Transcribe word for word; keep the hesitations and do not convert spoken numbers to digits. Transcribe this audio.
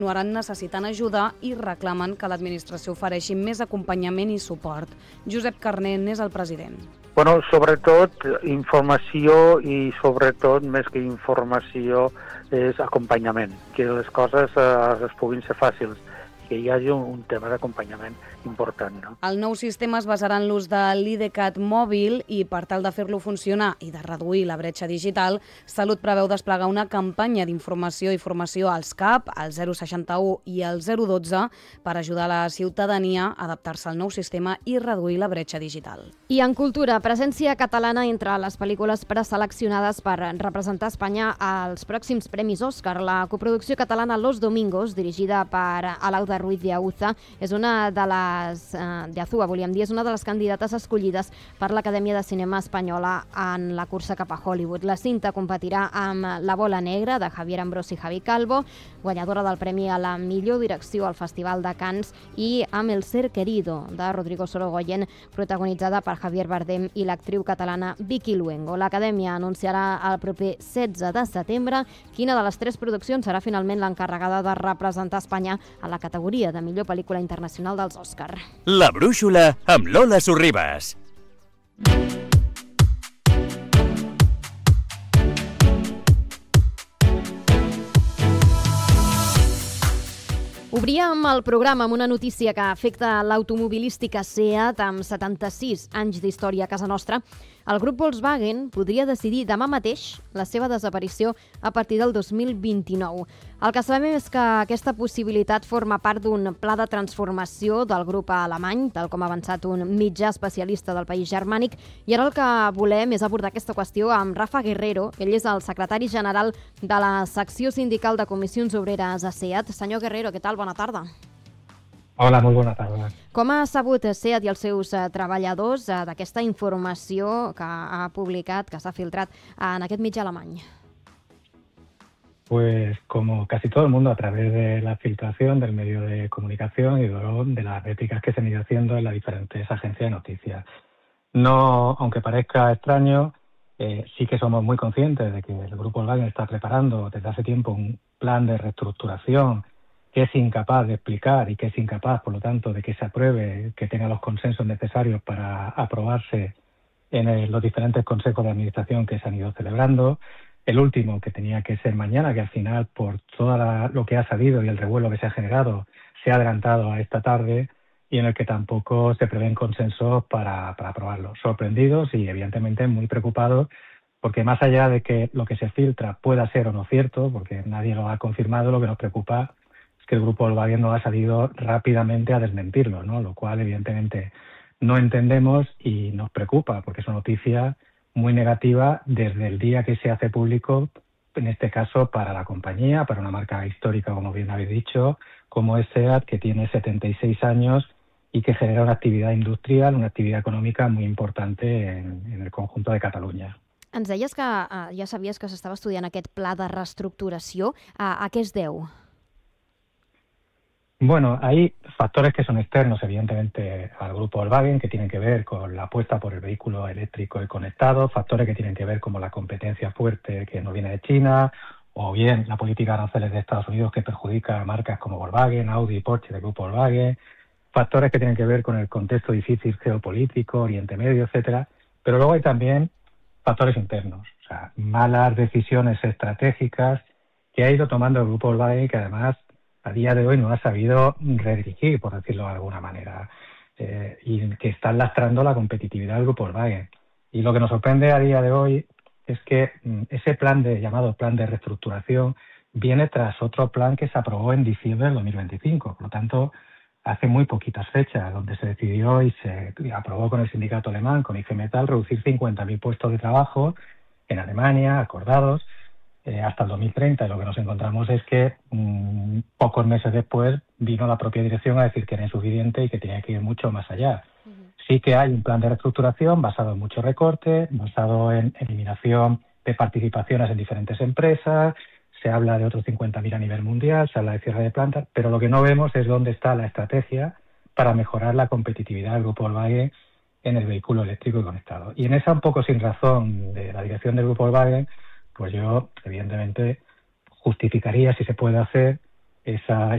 continuaran necessitant ajuda i reclamen que l'administració ofereixi més acompanyament i suport. Josep Carner n'és el president. Bueno, sobretot informació i sobretot, més que informació, és acompanyament, que les coses eh, es puguin ser fàcils, que hi hagi un, un tema d'acompanyament important. No? El nou sistema es basarà en l'ús de l'IDCAT mòbil i, per tal de fer-lo funcionar i de reduir la bretxa digital, Salut preveu desplegar una campanya d'informació i formació als C A P, al zero seixanta-u i al zero dotze per ajudar la ciutadania a adaptar-se al nou sistema i reduir la bretxa digital. I en cultura, presència catalana entre les pel·lícules preseleccionades per representar Espanya als pròxims Premis Òscar. La coproducció catalana Los Domingos, dirigida per Alauda Ruiz de Auza, és una de les Eh, de Azúa, volíem dir, és una de les candidates escollides per l'Acadèmia de Cinema Espanyola en la cursa cap a Hollywood. La cinta competirà amb La bola negra, de Javier Ambrós i Javi Calvo, guanyadora del Premi a la millor direcció al Festival de Cannes, i amb El ser querido, de Rodrigo Sorogoyen, protagonitzada per Javier Bardem i l'actriu catalana Vicky Luengo. L'Acadèmia anunciarà el proper setze de setembre quina de les tres produccions serà finalment l'encarregada de representar Espanya a la categoria de millor pel·lícula internacional dels Òscar. La Brúixola amb Lola Sorribas. Obríem el programa amb una notícia que afecta l'automobilística SEAT amb setanta-sis anys d'història a casa nostra. El grup Volkswagen podria decidir demà mateix la seva desaparició a partir del dos mil vint-i-nou. El que sabem és que aquesta possibilitat forma part d'un pla de transformació del grup alemany, tal com ha avançat un mitjà especialista del país germànic, i ara el que volem és abordar aquesta qüestió amb Rafa Guerrero. Ell és el secretari general de la secció sindical de comissions obreres a SEAT. Senyor Guerrero, què tal? Bona tarda. Hola, molt bona tarda. Com ha sabut SEAT i els seus uh, treballadors uh, d'aquesta informació que ha publicat, que s'ha filtrat uh, en aquest mitjà alemany? Pues como casi todo el mundo, a través de la filtración del medio de comunicación y luego de las réplicas que se han ido haciendo en las diferentes agencias de noticias. No, aunque parezca extraño, eh, sí que somos muy conscientes de que el Grupo Volkswagen está preparando desde hace tiempo un plan de reestructuración que es incapaz de explicar y que es incapaz, por lo tanto, de que se apruebe, que tenga los consensos necesarios para aprobarse en el, los diferentes consejos de administración que se han ido celebrando. El último, que tenía que ser mañana, que al final, por todo lo que ha salido y el revuelo que se ha generado, se ha adelantado a esta tarde, y en el que tampoco se prevén consensos para, para aprobarlo. Sorprendidos y, evidentemente, muy preocupados, porque más allá de que lo que se filtra pueda ser o no cierto, porque nadie lo ha confirmado, lo que nos preocupa que el Grupo Volkswagen no ha salido rápidamente a desmentirlo, ¿no? Lo cual evidentemente no entendemos y nos preocupa, porque es una noticia muy negativa desde el día que se hace público, en este caso para la compañía, para una marca histórica, como bien habéis dicho, como es SEAT, que tiene setenta y seis años y que genera una actividad industrial, una actividad econòmica muy importante en, en el conjunto de Catalunya. Ens deies que uh, ja sabies que s'estava estudiant aquest pla de reestructuració. Uh, a què es deu? Bueno, hay factores que son externos, evidentemente, al Grupo Volkswagen, que tienen que ver con la apuesta por el vehículo eléctrico y conectado, factores que tienen que ver como la competencia fuerte que nos viene de China, o bien la política de aranceles de Estados Unidos que perjudica a marcas como Volkswagen, Audi y Porsche del Grupo Volkswagen, factores que tienen que ver con el contexto difícil geopolítico, Oriente Medio, etcétera. Pero luego hay también factores internos, o sea, malas decisiones estratégicas que ha ido tomando el Grupo Volkswagen, que además a día de hoy no ha sabido redirigir, por decirlo de alguna manera, eh, y que están lastrando la competitividad del Grupo Volkswagen. Y lo que nos sorprende a día de hoy es que mm, ese plan de llamado plan de reestructuración viene tras otro plan que se aprobó en diciembre del dos mil veinticinco. Por lo tanto, hace muy poquitas fechas, donde se decidió y se aprobó con el sindicato alemán, con I G Metall, reducir cincuenta mil puestos de trabajo en Alemania, acordados, Eh, hasta el dos mil treinta, y lo que nos encontramos es que mmm, pocos meses después vino la propia dirección a decir que era insuficiente y que tenía que ir mucho más allá. Uh-huh. Sí que hay un plan de reestructuración basado en muchos recortes, basado en eliminación de participaciones en diferentes empresas, se habla de otros cincuenta mil a nivel mundial, se habla de cierre de plantas, pero lo que no vemos es dónde está la estrategia para mejorar la competitividad del Grupo Volkswagen en el vehículo eléctrico y conectado. Y en esa un poco sin razón de la dirección del Grupo Volkswagen, pues yo, evidentemente, justificaría, si se puede hacer, esa,